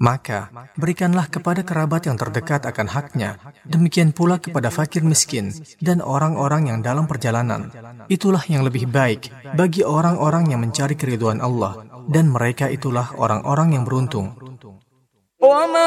Maka, berikanlah kepada kerabat yang terdekat akan haknya, demikian pula kepada fakir miskin dan orang-orang yang dalam perjalanan. Itulah yang lebih baik bagi orang-orang yang mencari keridhaan Allah, dan mereka itulah orang-orang yang beruntung.